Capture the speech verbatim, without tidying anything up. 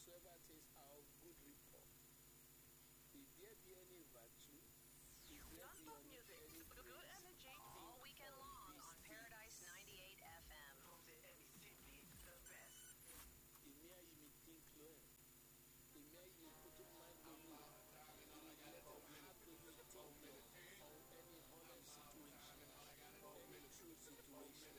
whatsoever it is, our good report. If there be any virtue, if there be Non-stop any, music, any good grace, energy All weekend long these on Paradise things. ninety-eight F M. from the M is simply the best. Emia you me think low. Emia you put in mind when you you let a heart when you think low. Or any honest situation, or any true situation.